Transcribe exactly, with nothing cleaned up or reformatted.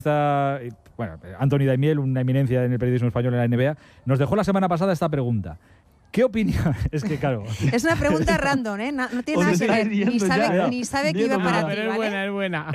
Bueno, Anthony Daimiel, una eminencia en el periodismo español en la N B A, nos dejó la semana pasada esta pregunta. ¿Qué opinión? Es que claro. Es una pregunta random, ¿eh? No, no tiene nada que ver. Ni sabe, ni sabe que iba para ti, ¿vale? Pero es buena, es buena.